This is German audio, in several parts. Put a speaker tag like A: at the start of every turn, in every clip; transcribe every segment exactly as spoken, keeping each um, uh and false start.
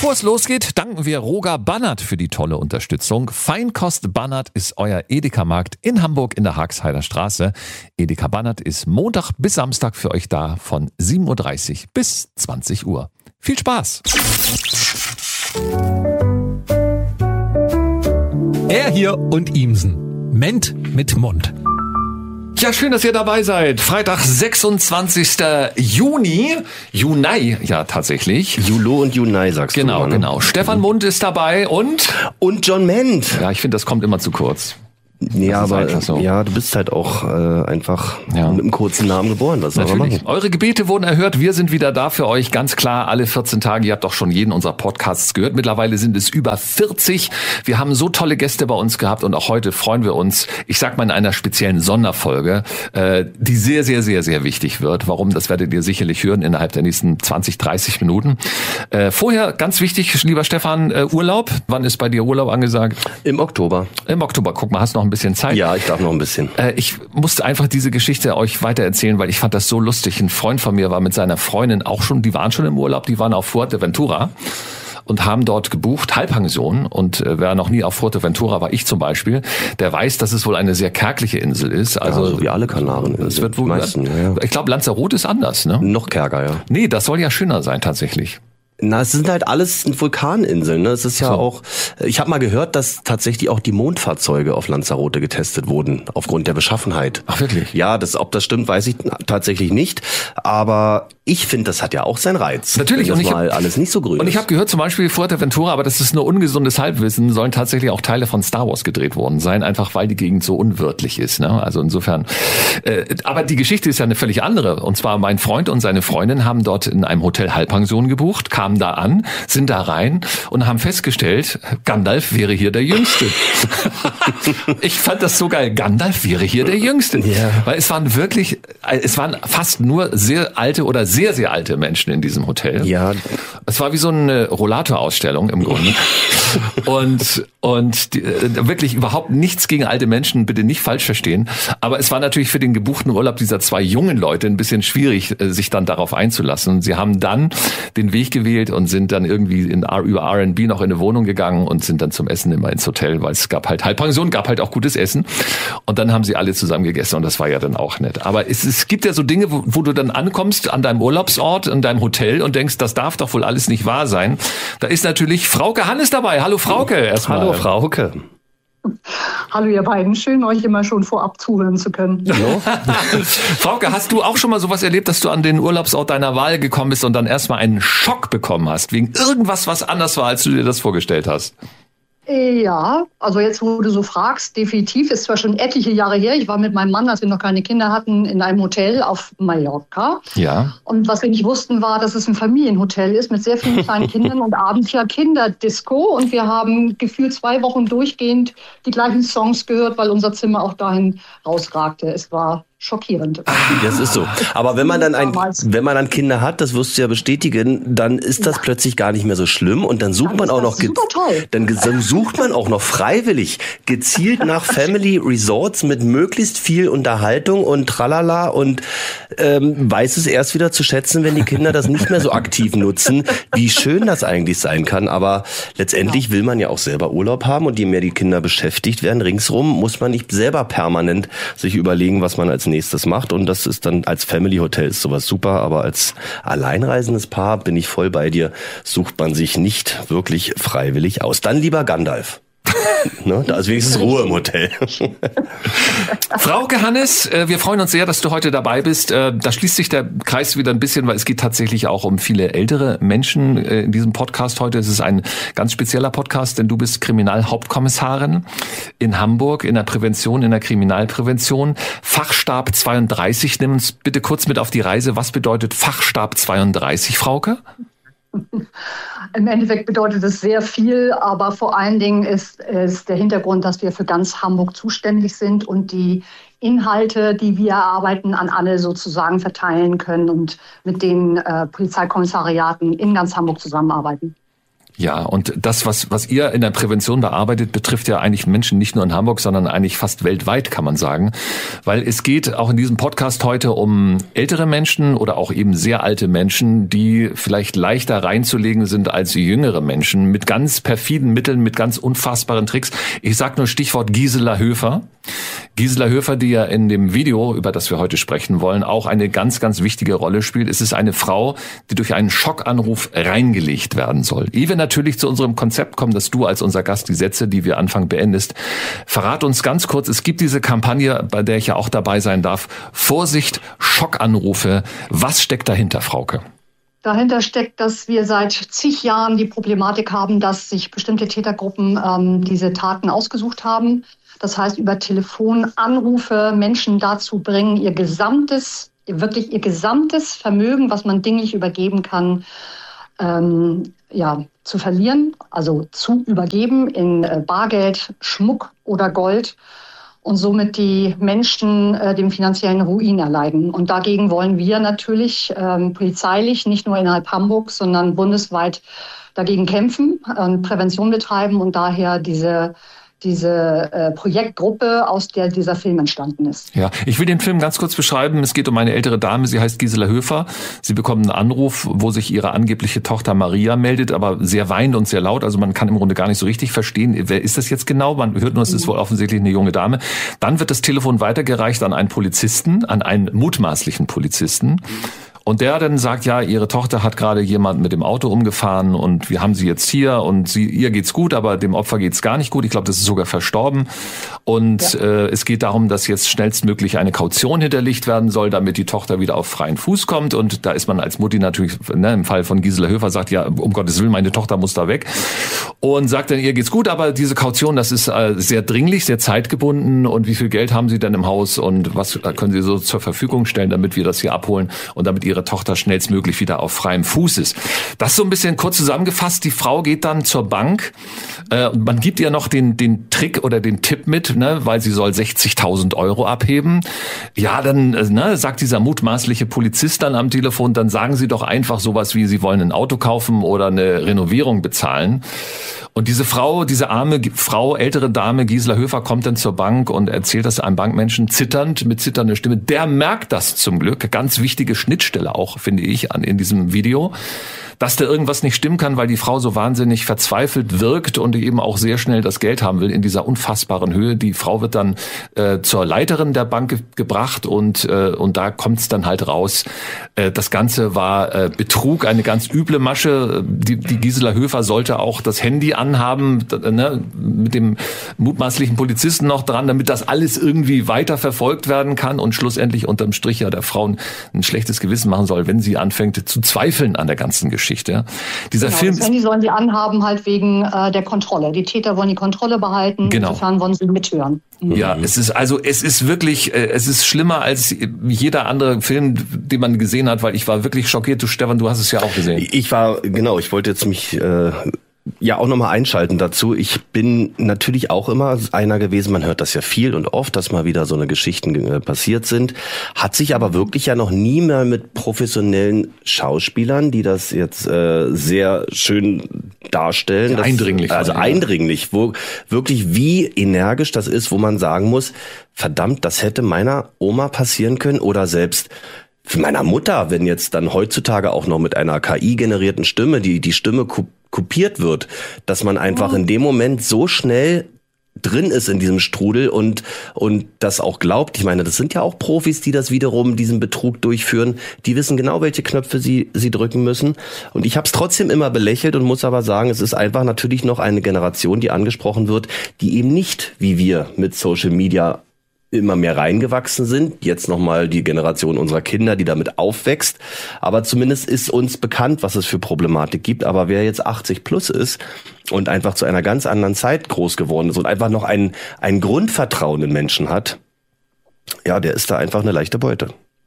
A: Bevor es losgeht, danken wir Roger Bannert für die tolle Unterstützung. Feinkost Bannert ist euer Edeka-Markt in Hamburg in der Haagheider Straße. Edeka Bannert ist Montag bis Samstag für euch da von sieben Uhr dreißig bis zwanzig Uhr. Viel Spaß!
B: Er hier und Ihmsen. Ment mit Mund.
A: Ja, schön, dass ihr dabei seid. Freitag, sechsundzwanzigsten Juni. Juni, ja, tatsächlich.
C: Julo und Junai, sagst
A: genau,
C: du. Genau,
A: genau. Stefan Mund ist dabei und...
C: Und John Ment.
A: Ja, ich finde, das kommt immer zu kurz.
C: Ja, aber
A: so.
C: ja, du bist halt auch äh, einfach
A: ja.
C: mit einem kurzen Namen geboren. Was soll man machen?
A: Eure Gebete wurden erhört. Wir sind wieder da für euch, ganz klar, alle vierzehn Tage. Ihr habt auch schon jeden unserer Podcasts gehört. Mittlerweile sind es über vierzig. Wir haben so tolle Gäste bei uns gehabt und auch heute freuen wir uns, ich sag mal in einer speziellen Sonderfolge, äh, die sehr, sehr, sehr, sehr wichtig wird. Warum, das werdet ihr sicherlich hören innerhalb der nächsten zwanzig, dreißig Minuten. Äh, vorher, ganz wichtig, lieber Stefan, äh, Urlaub. Wann ist bei dir Urlaub angesagt?
C: Im Oktober.
A: Im Oktober. Guck mal, hast noch ein bisschen Zeit.
C: Ja, ich darf noch ein bisschen.
A: Äh, ich musste einfach diese Geschichte euch weitererzählen, weil ich fand das so lustig. Ein Freund von mir war mit seiner Freundin auch schon, die waren schon im Urlaub, die waren auf Fuerteventura und haben dort gebucht, Halbpension. Und äh, wer noch nie auf Fuerteventura war, ich zum Beispiel, der weiß, dass es wohl eine sehr kärgliche Insel ist. Also
C: ja, so wie alle Kanaren.
A: Es wird wohl,
C: meisten, ja, ja.
A: Ich glaube, Lanzarote ist anders, ne?
C: Noch kärger, ja.
A: Nee, das soll ja schöner sein tatsächlich.
C: Na, es sind halt alles Vulkaninseln, ne? Es ist ja
A: so.
C: auch, ich habe mal gehört, dass tatsächlich auch die Mondfahrzeuge auf Lanzarote getestet wurden, aufgrund der Beschaffenheit.
A: Ach, wirklich?
C: Ja, das, ob das stimmt, weiß ich tatsächlich nicht. Aber ich finde, das hat ja auch seinen Reiz.
A: Natürlich.
C: Wenn das
A: und ich
C: mal
A: hab,
C: alles nicht so grün
A: Und ich
C: ist.
A: habe gehört, zum Beispiel Fuerteventura, aber das ist nur ungesundes Halbwissen, sollen tatsächlich auch Teile von Star Wars gedreht worden sein, einfach weil die Gegend so unwirtlich ist, ne? Also insofern. Äh, aber die Geschichte ist ja eine völlig andere. Und zwar mein Freund und seine Freundin haben dort in einem Hotel Halbpension gebucht, kamen da an, sind da rein und haben festgestellt, Gandalf wäre hier der Jüngste. Ich fand das so geil. Gandalf wäre hier der Jüngste.
C: Ja.
A: Weil es waren wirklich, es waren fast nur sehr alte oder sehr, sehr alte Menschen in diesem Hotel.
C: Ja.
A: Es war wie so eine Rollatorausstellung im Grunde. und und die, wirklich überhaupt nichts gegen alte Menschen, bitte nicht falsch verstehen. Aber es war natürlich für den gebuchten Urlaub dieser zwei jungen Leute ein bisschen schwierig, sich dann darauf einzulassen. Und sie haben dann den Weg gewählt und sind dann irgendwie in, über R and B noch in eine Wohnung gegangen und sind dann zum Essen immer ins Hotel, weil es gab halt Halbpension, gab halt auch gutes Essen. Und dann haben sie alle zusammen gegessen und das war ja dann auch nett. Aber es, es gibt ja so Dinge, wo, wo du dann ankommst an deinem Urlaubsort, an deinem Hotel und denkst, das darf doch wohl alles nicht wahr sein. Da ist natürlich Frauke Hannes dabei. Hallo Frauke erstmal.
C: Hallo Frauke.
D: Hallo ihr beiden, schön euch immer schon vorab zuhören zu können.
C: Hallo.
A: Frauke, hast du auch schon mal sowas erlebt, dass du an den Urlaubsort deiner Wahl gekommen bist und dann erstmal einen Schock bekommen hast, wegen irgendwas, was anders war, als du dir das vorgestellt hast?
D: Ja, also jetzt, wo du so fragst, definitiv, ist zwar schon etliche Jahre her, ich war mit meinem Mann, als wir noch keine Kinder hatten, in einem Hotel auf Mallorca.
A: Ja.
D: Und was wir nicht wussten, war, dass es ein Familienhotel ist mit sehr vielen kleinen Kindern und abends ja Kinderdisco. Und wir haben gefühlt zwei Wochen durchgehend die gleichen Songs gehört, weil unser Zimmer auch dahin rausragte. Es war schockierend.
C: Das ist so. Aber wenn man dann ein, wenn man dann Kinder hat, das wirst du ja bestätigen, dann ist das ja plötzlich gar nicht mehr so schlimm und dann sucht
D: dann
C: man auch noch, ge- dann ge- sucht man auch noch freiwillig gezielt nach Family Resorts mit möglichst viel Unterhaltung und tralala und ähm, weiß es erst wieder zu schätzen, wenn die Kinder das nicht mehr so aktiv nutzen, wie schön das eigentlich sein kann. Aber letztendlich will man ja auch selber Urlaub haben und je mehr die Kinder beschäftigt werden ringsrum, muss man nicht selber permanent sich überlegen, was man als nächstes macht und das ist dann als Family Hotel ist sowas super, aber als alleinreisendes Paar bin ich voll bei dir, sucht man sich nicht wirklich freiwillig aus. Dann lieber Gandalf. Ne, da ist wenigstens Ruhe im Hotel.
A: Frauke Hannes, wir freuen uns sehr, dass du heute dabei bist. Da schließt sich der Kreis wieder ein bisschen, weil es geht tatsächlich auch um viele ältere Menschen in diesem Podcast heute. Es ist ein ganz spezieller Podcast, denn du bist Kriminalhauptkommissarin in Hamburg in der Prävention, in der Kriminalprävention. Fachstab zweiunddreißig, nimm uns bitte kurz mit auf die Reise. Was bedeutet Fachstab zweiunddreißig, Frauke?
D: Im Endeffekt bedeutet es sehr viel, aber vor allen Dingen ist, ist der Hintergrund, dass wir für ganz Hamburg zuständig sind und die Inhalte, die wir erarbeiten, an alle sozusagen verteilen können und mit den äh, Polizeikommissariaten in ganz Hamburg zusammenarbeiten.
A: Ja, und das, was was ihr in der Prävention bearbeitet, betrifft ja eigentlich Menschen nicht nur in Hamburg, sondern eigentlich fast weltweit, kann man sagen. Weil es geht auch in diesem Podcast heute um ältere Menschen oder auch eben sehr alte Menschen, die vielleicht leichter reinzulegen sind als jüngere Menschen, mit ganz perfiden Mitteln, mit ganz unfassbaren Tricks. Ich sag nur Stichwort Gisela Höfer. Gisela Höfer, die ja in dem Video, über das wir heute sprechen wollen, auch eine ganz, ganz wichtige Rolle spielt. Es ist eine Frau, die durch einen Schockanruf reingelegt werden soll. Ehe wir natürlich zu unserem Konzept kommen, dass du als unser Gast die Sätze, die wir anfangen, beendest. Verrat uns ganz kurz, es gibt diese Kampagne, bei der ich ja auch dabei sein darf. Vorsicht, Schockanrufe. Was steckt dahinter, Frauke?
D: Dahinter steckt, dass wir seit zig Jahren die Problematik haben, dass sich bestimmte Tätergruppen ähm, diese Taten ausgesucht haben. Das heißt, über Telefonanrufe Menschen dazu bringen, ihr gesamtes, wirklich ihr gesamtes Vermögen, was man dinglich übergeben kann, ähm, ja, zu verlieren, also zu übergeben in äh, Bargeld, Schmuck oder Gold und somit die Menschen äh, dem finanziellen Ruin erleiden. Und dagegen wollen wir natürlich ähm, polizeilich, nicht nur innerhalb Hamburgs, sondern bundesweit dagegen kämpfen und Prävention betreiben und daher diese diese äh, Projektgruppe, aus der dieser Film entstanden ist.
A: Ja, ich will den Film ganz kurz beschreiben. Es geht um eine ältere Dame, sie heißt Gisela Höfer. Sie bekommt einen Anruf, wo sich ihre angebliche Tochter Maria meldet, aber sehr weinend und sehr laut. Also man kann im Grunde gar nicht so richtig verstehen, wer ist das jetzt genau? Man hört nur, es ist wohl offensichtlich eine junge Dame. Dann wird das Telefon weitergereicht an einen Polizisten, an einen mutmaßlichen Polizisten. Und der dann sagt, ja, ihre Tochter hat gerade jemand mit dem Auto umgefahren und wir haben sie jetzt hier und sie, ihr geht's gut, aber dem Opfer geht's gar nicht gut. Ich glaube, das ist sogar verstorben. Und ja. äh, es geht darum, dass jetzt schnellstmöglich eine Kaution hinterlegt werden soll, damit die Tochter wieder auf freien Fuß kommt. Und da ist man als Mutti natürlich, ne, im Fall von Gisela Höfer, sagt, ja, um Gottes Willen, meine Tochter muss da weg. Und sagt dann, ihr geht's gut, aber diese Kaution, das ist äh, sehr dringlich, sehr zeitgebunden. Und wie viel Geld haben Sie denn im Haus und was können Sie so zur Verfügung stellen, damit wir das hier abholen und damit ihre Tochter schnellstmöglich wieder auf freiem Fuß ist. Das ist so ein bisschen kurz zusammengefasst. Die Frau geht dann zur Bank. Äh, man gibt ihr noch den den Trick oder den Tipp mit, ne, weil sie soll sechzigtausend Euro abheben. Ja, dann ne, sagt dieser mutmaßliche Polizist dann am Telefon, dann sagen Sie doch einfach sowas wie, Sie wollen ein Auto kaufen oder eine Renovierung bezahlen. Und diese Frau, diese arme Frau, ältere Dame, Gisela Höfer, kommt dann zur Bank und erzählt das einem Bankmenschen zitternd, mit zitternder Stimme. Der merkt das zum Glück. Ganz wichtige Schnittstelle auch, finde ich, an in diesem Video, dass da irgendwas nicht stimmen kann, weil die Frau so wahnsinnig verzweifelt wirkt und eben auch sehr schnell das Geld haben will in dieser unfassbaren Höhe. Die Frau wird dann äh, zur Leiterin der Bank ge- gebracht und äh, und da kommt es dann halt raus. Äh, das Ganze war äh, Betrug, eine ganz üble Masche. Die, die Gisela Höfer sollte auch das Handy anhaben, ne, mit dem mutmaßlichen Polizisten noch dran, damit das alles irgendwie weiter verfolgt werden kann und schlussendlich unterm Strich ja der Frau ein schlechtes Gewissen machen soll, wenn sie anfängt zu zweifeln an der ganzen Geschichte. Dieser
D: genau,
A: Film
D: das Handy sollen sie anhaben, halt wegen äh, der Kontrolle. Die Täter wollen die Kontrolle behalten,
A: genau.
D: Insofern wollen sie mithören. Mhm.
A: Ja, es ist also, es ist wirklich, äh, es ist schlimmer als jeder andere Film, den man gesehen hat, weil ich war wirklich schockiert. Du, Stefan, du hast es ja auch gesehen.
C: Ich war, genau, ich wollte jetzt mich äh, ja auch nochmal einschalten dazu. Ich bin natürlich auch immer einer gewesen, man hört das ja viel und oft, dass mal wieder so eine Geschichten äh, passiert sind, hat sich aber wirklich ja noch nie mehr mit professionellen Schauspielern, die das jetzt äh, sehr schön darstellen. Das,
A: eindringlich.
C: Also eindringlich, wo wirklich wie energisch das ist, wo man sagen muss, verdammt, das hätte meiner Oma passieren können oder selbst für meiner Mutter, wenn jetzt dann heutzutage auch noch mit einer K I-generierten Stimme, die die Stimme ku- kopiert wird, dass man einfach in dem Moment so schnell drin ist in diesem Strudel und und das auch glaubt. Ich meine, das sind ja auch Profis, die das wiederum, diesen Betrug durchführen. Die wissen genau, welche Knöpfe sie sie drücken müssen. Und ich habe es trotzdem immer belächelt und muss aber sagen, es ist einfach natürlich noch eine Generation, die angesprochen wird, die eben nicht, wie wir mit Social Media immer mehr reingewachsen sind. Jetzt nochmal die Generation unserer Kinder, die damit aufwächst. Aber zumindest ist uns bekannt, was es für Problematik gibt. Aber wer jetzt achtzig plus ist und einfach zu einer ganz anderen Zeit groß geworden ist und einfach noch ein, ein Grundvertrauen in Menschen hat, ja, der ist da einfach eine leichte Beute.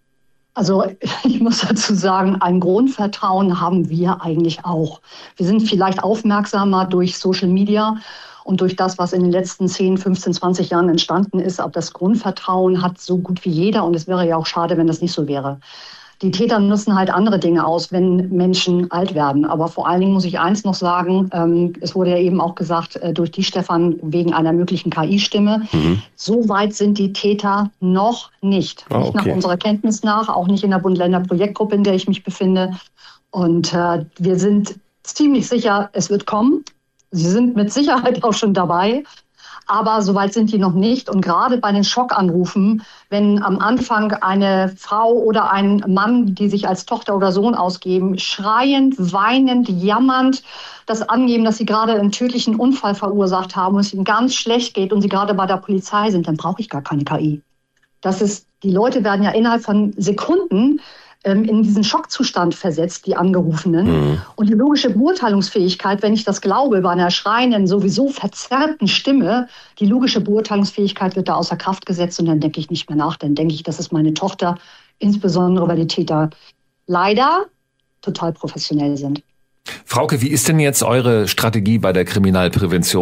D: Also ich muss dazu sagen, ein Grundvertrauen haben wir eigentlich auch. Wir sind vielleicht aufmerksamer durch Social Media und durch das, was in den letzten zehn, fünfzehn, zwanzig Jahren entstanden ist. Aber das Grundvertrauen hat so gut wie jeder und es wäre ja auch schade, wenn das nicht so wäre. Die Täter nutzen halt andere Dinge aus, wenn Menschen alt werden. Aber vor allen Dingen muss ich eins noch sagen, ähm, es wurde ja eben auch gesagt, äh, durch die Stefan wegen einer möglichen K I-Stimme. Mhm. So weit sind die Täter noch nicht.
C: Oh,
D: nicht
C: okay.
D: nach unserer Kenntnis nach, auch nicht in der Bund-Länder-Projektgruppe, in der ich mich befinde. Und äh, wir sind ziemlich sicher, es wird kommen. Sie sind mit Sicherheit auch schon dabei. Aber soweit sind die noch nicht. Und gerade bei den Schockanrufen, wenn am Anfang eine Frau oder ein Mann, die sich als Tochter oder Sohn ausgeben, schreiend, weinend, jammernd das angeben, dass sie gerade einen tödlichen Unfall verursacht haben und es ihnen ganz schlecht geht und sie gerade bei der Polizei sind, dann brauche ich gar keine K I. Das ist, die Leute werden ja innerhalb von Sekunden in diesen Schockzustand versetzt, die Angerufenen. Mhm. Und die logische Beurteilungsfähigkeit, wenn ich das glaube, bei einer schreienden, sowieso verzerrten Stimme, die logische Beurteilungsfähigkeit wird da außer Kraft gesetzt und dann denke ich nicht mehr nach. Dann denke ich, das ist meine Tochter, insbesondere weil die Täter leider total professionell sind.
A: Frauke, wie ist denn jetzt eure Strategie bei der Kriminalprävention?